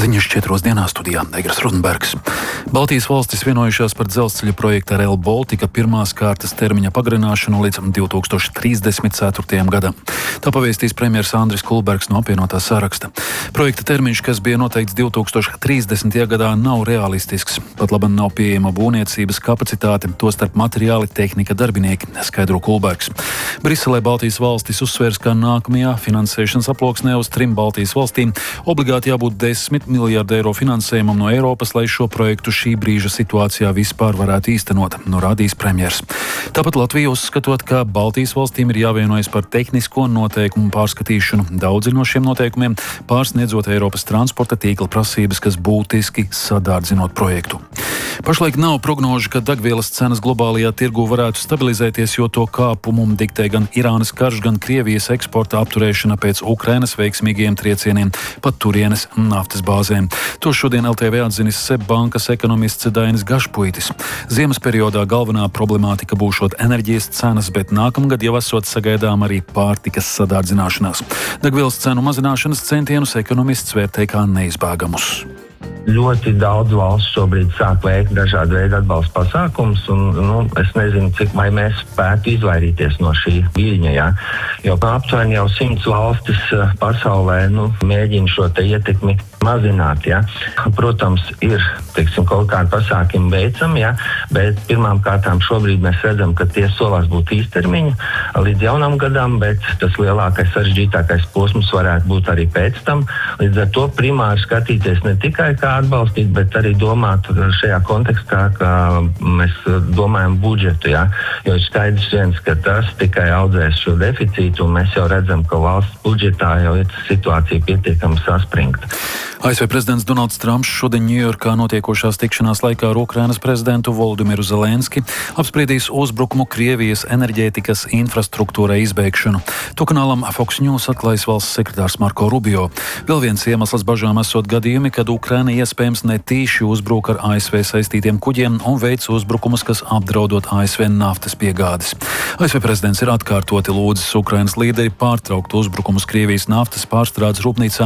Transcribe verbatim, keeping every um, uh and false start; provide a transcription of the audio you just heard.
Ziņas četros dienā studijā Egras Rodenbergs. Baltijas valstis vienojušās par dzelzceļa projekta Rail Baltica pirmās kārtas termiņa pagarināšanu līdz divi tūkstoši trīsdesmit ceturtajam gadam. Tā pavēstīs premjers Andris Kulbergs no apvienotā saraksta. Projekta termiņš, kas bija noteikts divi tūkstoši trīsdesmitajā gadā, nav realistisks. Pat labi nav pieejama būvniecības kapacitāte, tostarp materiāli, tehnika, darbinieki, skaidro Kulbergs. Briselē Baltijas valstis uzsvērs, ka nākamajā finansēšanas aploksnē uz trim Baltijas valstīm obligāti jābūt desmit miljārdu eiro finansējumam no Eiropas, lai šo projektu šī brīža situācijā vispār varētu īstenot, norādījis premjers. Tāpat Latvija uzskatot, ka Baltijas valstīm ir jāvienojas par tehnisko noteikumu pārskatīšanu. Daudzi no šiem noteikumiem pārsniedzot Eiropas transporta tīkla prasības, kas būtiski sadārdzinot projektu. Pašlaik nav prognožu, ka degvielas cenas globālajā tirgu varētu stabilizēties, jo to kāpumu diktē gan Irānas karš, gan Krievijas eksporta apturēšana pēc Ukrainas veiksmīgiem triecieniem pat turienes naftas bāzēm. To šodien L T V atzinis SEB bankas ekonomists Dainis Gašpuitis. Ziemas periodā galvenā problemātika būšot enerģijas cenas, bet nākamgad jau esot sagaidām arī pārtikas sadārdzināšanās. Degvielas cenu mazināšanas centienus ekonomists vērtē kā neizbēgamus. Ļoti daudz valsts šobrīd sāk veikt dažādu veidu atbalsta pasākumus, un nu, es nezinu, cik vai mēs spētu izvairīties no šī viļņa, ja? Jo aptuveni jau simts valstis pasaulē nu, mēģina šo te ietekmi mazināt. Ja? Protams, ir teiksim, kaut kādi pasākumi veicami, ja? Bet pirmām kārtām šobrīd mēs redzam, ka tie solās būt īstermiņa līdz jaunam gadam, bet tas lielākais, sarežģītākais posms varētu būt arī pēc tam. Līdz ar to primāri skatīties ne tikai kā atbalstīt, bet arī domāt šajā kontekstā, ka mēs domājam budžetu, ja? Jo ir skaidrs viens, ka tas tikai audzēs šo deficītu, un mēs jau redzam, ka valsts budžetā jau ir situācija pietiekami saspringta. A S V prezidents Donalds Trumps šodien Ņujorkā notiekošās tikšanās laikā ar Ukrainas prezidentu Volodimiru Zelenski apspriedīs uzbrukumu Krievijas enerģētikas infrastruktūrai izbeigšanu. To kanālam Fox News atklājis valsts sekretārs Marko Rubio. Vēl viens iemesls bažām esot gadījumi, kad Ukraina iespējams netīši uzbruk ar A S V saistītiem kuģiem un veic uzbrukumus, kas apdraudot A S V naftas piegādes. A S V prezidents ir atkārtoti lūdzis Ukrainas līderi pārtraukt uzbrukumus Krievijas naftas pārstrādes rūpnīcām